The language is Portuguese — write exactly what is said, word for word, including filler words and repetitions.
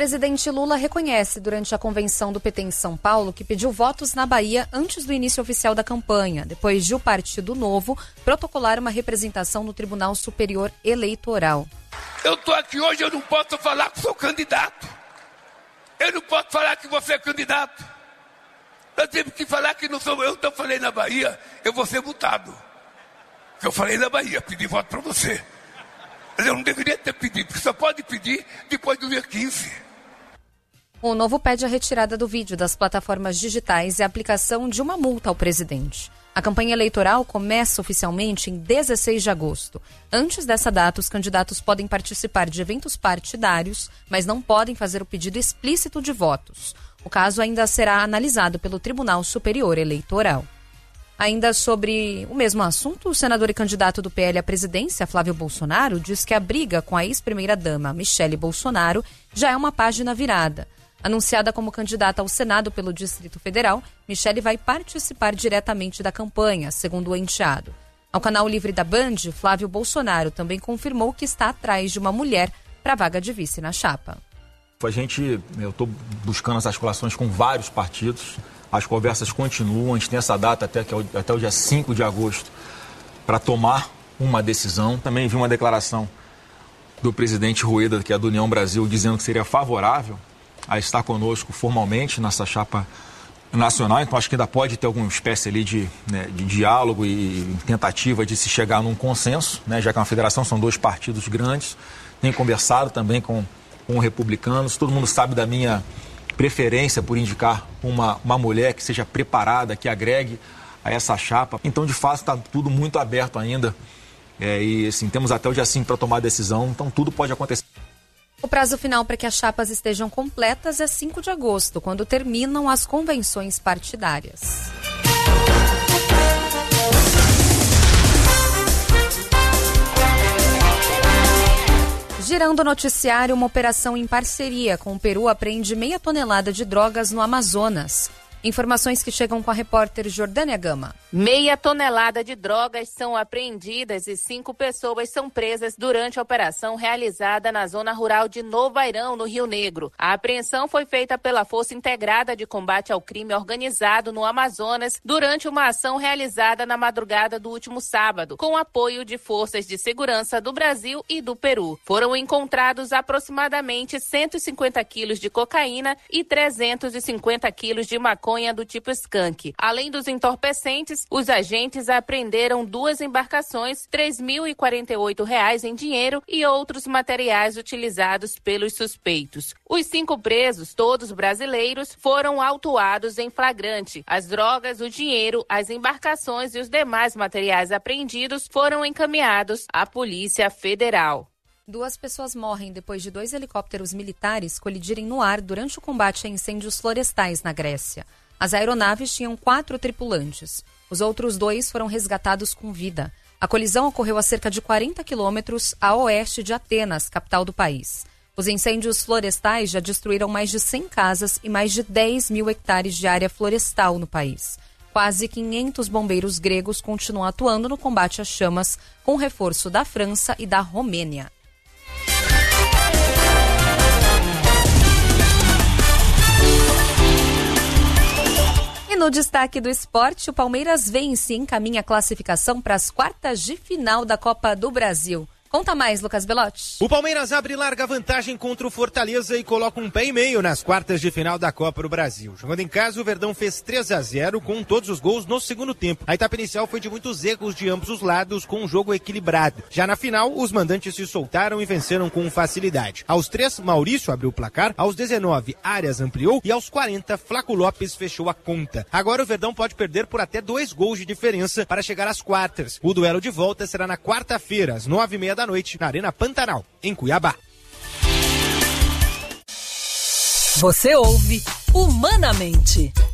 presidente Lula reconhece durante a convenção do P T em São Paulo que pediu votos na Bahia antes do início oficial da campanha, depois de o Partido Novo protocolar uma representação no Tribunal Superior Eleitoral. Eu estou aqui hoje, eu não posso falar que sou candidato. Eu não posso falar que você é candidato. Eu tive que falar que não sou eu. Então eu falei na Bahia, eu vou ser multado. Eu falei na Bahia, pedi voto para você. Mas eu não deveria ter pedido, porque só pode pedir depois do dia quinze. O Novo pede a retirada do vídeo das plataformas digitais e a aplicação de uma multa ao presidente. A campanha eleitoral começa oficialmente em dezesseis de agosto. Antes dessa data, os candidatos podem participar de eventos partidários, mas não podem fazer o pedido explícito de votos. O caso ainda será analisado pelo Tribunal Superior Eleitoral. Ainda sobre o mesmo assunto, o senador e candidato do P L à presidência, Flávio Bolsonaro, diz que a briga com a ex-primeira-dama, Michele Bolsonaro, já é uma página virada. Anunciada como candidata ao Senado pelo Distrito Federal, Michele vai participar diretamente da campanha, segundo o enteado. Ao canal Livre da Band, Flávio Bolsonaro também confirmou que está atrás de uma mulher para a vaga de vice na chapa. A gente, eu estou buscando as articulações com vários partidos. As conversas continuam, a gente tem essa data até, que é o, até o dia cinco de agosto para tomar uma decisão. Também vi uma declaração do presidente Rueda, que é do União Brasil, dizendo que seria favorável a estar conosco formalmente nessa chapa nacional. Então acho que ainda pode ter alguma espécie ali de, né, de diálogo e tentativa de se chegar num consenso, né, já que é uma federação, são dois partidos grandes. Tenho conversado também com, com republicanos, todo mundo sabe da minha preferência por indicar uma, uma mulher que seja preparada, que agregue a essa chapa. Então, de fato, está tudo muito aberto ainda. É, e assim, temos até o dia cinco para tomar a decisão, então tudo pode acontecer. O prazo final para que as chapas estejam completas é cinco de agosto, quando terminam as convenções partidárias. Girando o noticiário, uma operação em parceria com o Peru apreende meia tonelada de drogas no Amazonas. Informações que chegam com a repórter Jordânia Gama. Meia tonelada de drogas são apreendidas e cinco pessoas são presas durante a operação realizada na zona rural de Novo Airão, no Rio Negro. A apreensão foi feita pela Força Integrada de Combate ao Crime Organizado no Amazonas durante uma ação realizada na madrugada do último sábado, com apoio de forças de segurança do Brasil e do Peru. Foram encontrados aproximadamente cento e cinquenta quilos de cocaína e trezentos e cinquenta quilos de maconha do tipo skunk. Além dos entorpecentes, os agentes apreenderam duas embarcações, três mil e quarenta e oito reais em dinheiro e outros materiais utilizados pelos suspeitos. Os cinco presos, todos brasileiros, foram autuados em flagrante. As drogas, o dinheiro, as embarcações e os demais materiais apreendidos foram encaminhados à Polícia Federal. Duas pessoas morrem depois de dois helicópteros militares colidirem no ar durante o combate a incêndios florestais na Grécia. As aeronaves tinham quatro tripulantes. Os outros dois foram resgatados com vida. A colisão ocorreu a cerca de quarenta quilômetros a oeste de Atenas, capital do país. Os incêndios florestais já destruíram mais de cem casas e mais de dez mil hectares de área florestal no país. Quase quinhentos bombeiros gregos continuam atuando no combate às chamas, com reforço da França e da Romênia. No destaque do esporte, o Palmeiras vence e encaminha a classificação para as quartas de final da Copa do Brasil. Conta mais, Lucas Belotti. O Palmeiras abre larga vantagem contra o Fortaleza e coloca um pé e meio nas quartas de final da Copa do Brasil. Jogando em casa, o Verdão fez três a zero com todos os gols no segundo tempo. A etapa inicial foi de muitos erros de ambos os lados, com um jogo equilibrado. Já na final, os mandantes se soltaram e venceram com facilidade. Aos três, Maurício abriu o placar, aos dezenove, Arias ampliou e aos quarenta, Flaco Lopes fechou a conta. Agora o Verdão pode perder por até dois gols de diferença para chegar às quartas. O duelo de volta será na quarta-feira, às nove e meia da noite, na Arena Pantanal, em Cuiabá. Você ouve Humanamente.